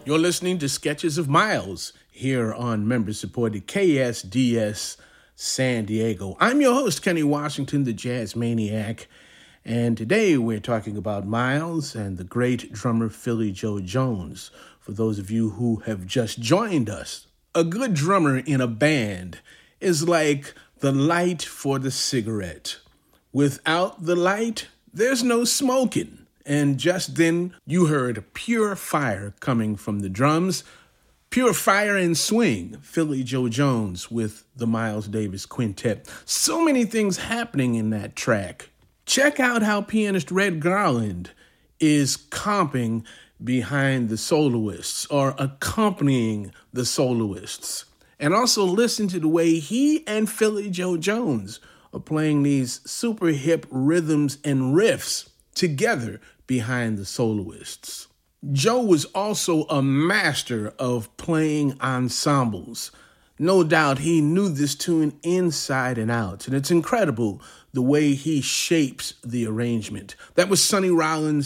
You're listening to Sketches of Miles here on member-supported KSDS San Diego. I'm your host, Kenny Washington, the Jazz Maniac, and today we're talking about Miles and the great drummer Philly Joe Jones. For those of you who have just joined us, a good drummer in a band is like the light for the cigarette. Without the light, there's no smoking. And just then, you heard pure fire coming from the drums. Pure fire and swing, Philly Joe Jones with the Miles Davis Quintet. So many things happening in that track. Check out how pianist Red Garland is comping behind the soloists or accompanying the soloists. And also listen to the way he and Philly Joe Jones are playing these super hip rhythms and riffs together behind the soloists. Joe was also a master of playing ensembles. No doubt he knew this tune inside and out, and it's incredible the way he shapes the arrangement. That was Sonny Rollins